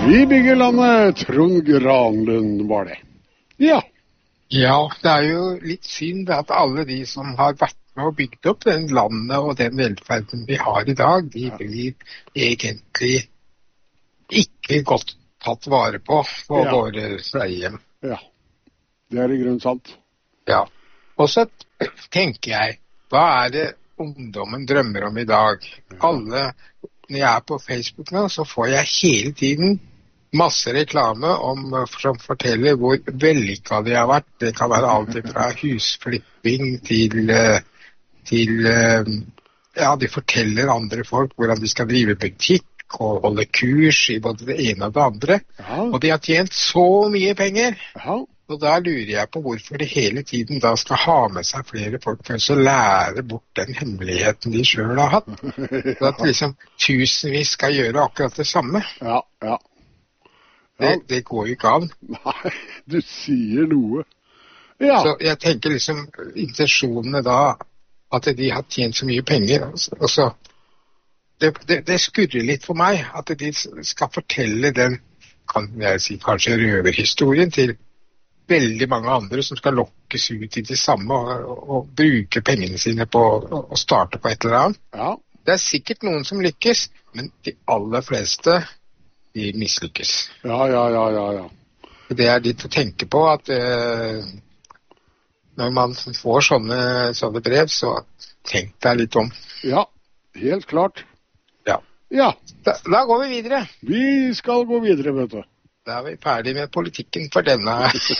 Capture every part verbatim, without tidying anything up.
Vi bygger landet, Trond Granlund var det. Ja. Ja, det er jo litt synd at alle de som har vært med og bygd opp den landet og den velferden vi har i dag, de blir egentlig ikke godt tatt vare på på ja. Våre sleiehjem. Ja, det er i grunn sant. Ja, og så tenker jeg, hva er det ungdommen drømmer om i dag? Ja. Alle, når jeg er på Facebook nå, så får jeg hele tiden masse reklame om, som forteller hvor vellykket de har vært. Det kan være alt fra husflipping til, til ja, de forteller andre folk hvordan de skal drive butikk og holde kurs i både det ene og det andre. Ja. Og de har tjent så mye penger. Ja. Og da lurer jeg på hvorfor de hele tiden da skal ha med seg flere folk for å lære bort den hemmeligheten de selv har hatt. Så at liksom tusenvis skal gjøre akkurat det samme. Ja, ja. Det, det går jo ikke an. Nei, du sier noe. Ja. Så jeg tenker liksom intensjonene da, at de har tjent så mye penger. Og så, det, det, det skurrer litt for meg at de skal fortelle den, kan jeg si kanskje røverhistorien til veldig mange andre som skal lokkes ut i det samme og, og, og bruke pengene sine på å starte på et eller annet. Ja. Det er sikkert noen som lykkes, men de aller fleste de mislykkes. Ja, ja, ja, ja, ja. Det er litt å tenke på at eh, når man får sånne, sånne brev, så tenk deg litt om. Ja, helt klart. Ja. Ja. Da, da går vi videre. Vi skal gå videre, vet du. Da er vi ferdig med politikken for denne.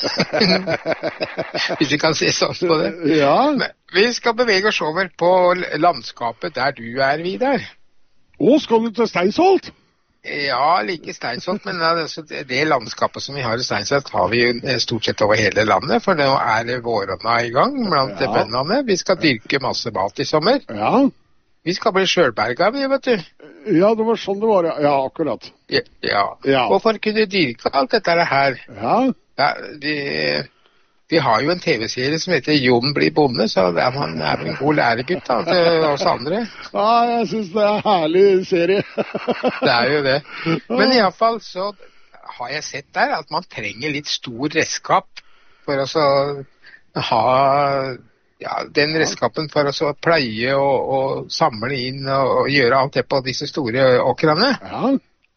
Hvis vi kan se sånn på det. Ja. Men vi skal bevege oss over på landskapet der du er, Vidar. Å, skal du til Steinsholt? Ja, like Steinsholt, men altså, det landskapet som vi har i Steinsholt har vi jo stort sett over hele landet, for nå er det våronna i gang blant ja. Bøndene. Vi skal dyrke masse mat i sommer. Ja. Vi skal bli sjølberga, vi, vet du. Ja, det var sånn det var, ja, akkurat. Ja, ja. Ja. Hvorfor kunne du dyrke alt dette her? Ja. Ja, de... Vi har jo en tv-serie som heter Jon blir bonde, så er man er en god læregutt da, til oss andre. Ja, jeg synes det er en herlig serie. Det er jo det. Men i alle fall så har jeg sett der at man trenger litt stor redskap for å så ha ja, den redskapen for å så pleie og, og samle inn og, og gjøre alt det på disse store åkrene. Ja.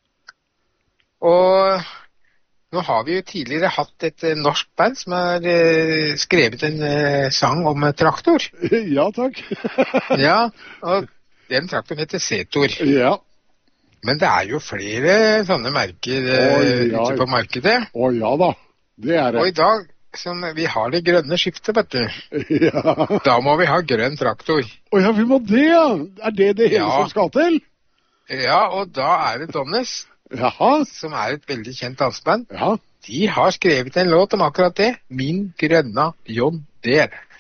Og... Nå har vi jo tidligere hatt et uh, norsk band som har uh, skrevet en uh, sang om uh, traktor. Ja, takk. Ja, og den traktoren heter Setor. Ja. Men det er jo flere sånne merker uh, oh, ja. Ute på markedet. Å oh, ja da, det er det. Og i dag, som vi har det grønne skiftet, vet du, ja. Da må vi ha grønn traktor. Å oh, ja, vi må det, ja. Er det det hele ja. Som skal til? Ja, og da er det Donnes. Jaha. Som er et veldig kjent danseband. Ja. De har skrevet en låt om akkurat det. Min grønna John Deere.